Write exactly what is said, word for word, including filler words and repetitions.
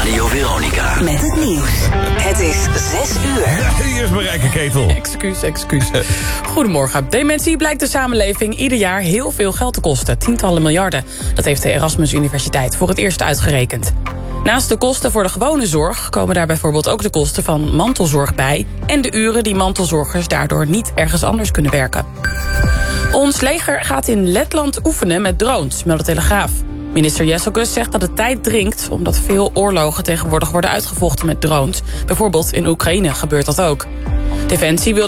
Radio Veronica. Met het nieuws. Het is zes uur. Ja, hier is Marijke Ketel. Excuus, excuus. Goedemorgen. Dementie blijkt de samenleving ieder jaar heel veel geld te kosten. Tientallen miljarden. Dat heeft de Erasmus Universiteit voor het eerst uitgerekend. Naast de kosten voor de gewone zorg komen daar bijvoorbeeld ook de kosten van mantelzorg bij en de uren die mantelzorgers daardoor niet ergens anders kunnen werken. Ons leger gaat in Letland oefenen met drones, meldt de Telegraaf. Minister Jesselgus zegt dat het tijd dringt omdat veel oorlogen tegenwoordig worden uitgevochten met drones. Bijvoorbeeld in Oekraïne gebeurt dat ook. Defensie wil